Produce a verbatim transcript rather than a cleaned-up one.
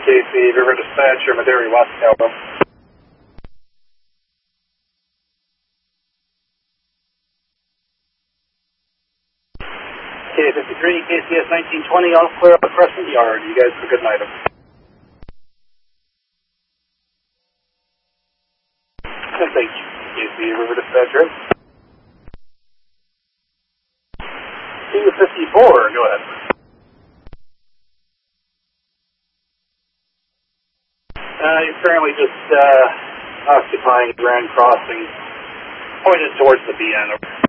K C, River Dispatcher, Madera, West Calvo. K fifty-three, K C S nineteen twenty, all clear up at Crescent Yard. You guys have a good night. And thank you, K C, River Dispatcher. two fifty-four, go ahead. Uh, you're currently just uh, occupying Grand Crossing, pointed towards the B N.